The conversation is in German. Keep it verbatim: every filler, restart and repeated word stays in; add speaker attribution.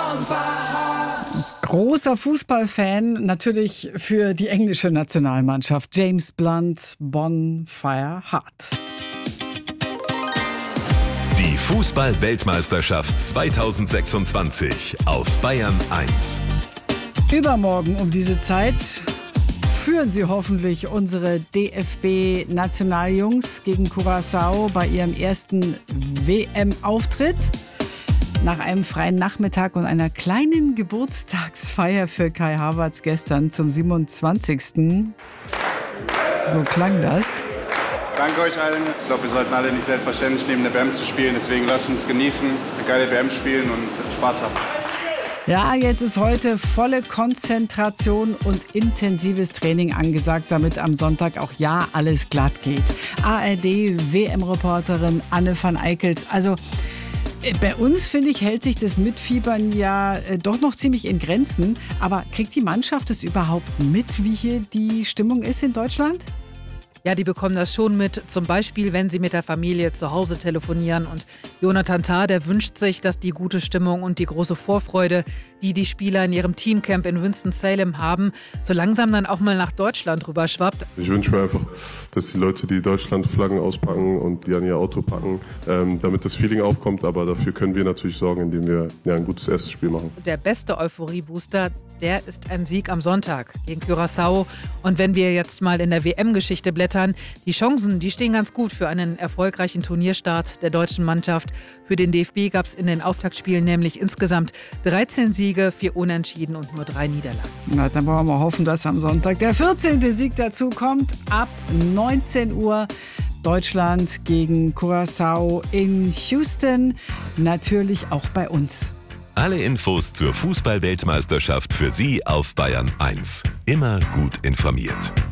Speaker 1: Großer Fußballfan natürlich für die englische Nationalmannschaft. James Blunt, Bonfire Heart.
Speaker 2: Die Fußball-Weltmeisterschaft zweitausendsechsundzwanzig auf Bayern eins.
Speaker 1: Übermorgen um diese Zeit führen sie hoffentlich unsere D F B-Nationaljungs gegen Curaçao bei ihrem ersten W M-Auftritt. Nach einem freien Nachmittag und einer kleinen Geburtstagsfeier für Kai Havertz gestern zum siebenundzwanzigsten So klang das.
Speaker 3: Danke euch allen. Ich glaube, wir sollten alle nicht selbstverständlich nehmen, eine W M zu spielen. Deswegen lasst uns genießen, eine geile W M spielen und Spaß haben.
Speaker 1: Ja, jetzt ist heute volle Konzentration und intensives Training angesagt, damit am Sonntag auch ja alles glatt geht. A R D-W M-Reporterin Anne van Eickels. Also bei uns, finde ich, hält sich das Mitfiebern ja äh, doch noch ziemlich in Grenzen. Aber kriegt die Mannschaft es überhaupt mit, wie hier die Stimmung ist in Deutschland?
Speaker 4: Ja, die bekommen das schon mit, zum Beispiel, wenn sie mit der Familie zu Hause telefonieren. Und Jonathan Tah, der wünscht sich, dass die gute Stimmung und die große Vorfreude, die die Spieler in ihrem Teamcamp in Winston-Salem haben, so langsam dann auch mal nach Deutschland rüberschwappt.
Speaker 5: Ich wünsche mir einfach, dass die Leute die Deutschland-Flaggen auspacken und die an ihr Auto packen, ähm, damit das Feeling aufkommt. Aber dafür können wir natürlich sorgen, indem wir ja, ein gutes erstes Spiel machen.
Speaker 4: Der beste Euphorie-Booster, der ist ein Sieg am Sonntag gegen Curaçao. Und wenn wir jetzt mal in der W M-Geschichte blättern, die Chancen, die stehen ganz gut für einen erfolgreichen Turnierstart der deutschen Mannschaft. Für den D F B gab es in den Auftaktspielen nämlich insgesamt dreizehn Siege, vier Unentschieden und nur drei Niederlagen.
Speaker 1: Na, dann wollen wir hoffen, dass am Sonntag der vierzehnte Sieg dazu kommt. Ab neunzehn Uhr Deutschland gegen Curaçao in Houston. Natürlich auch bei uns.
Speaker 2: Alle Infos zur Fußball-Weltmeisterschaft für Sie auf Bayern eins. Immer gut informiert.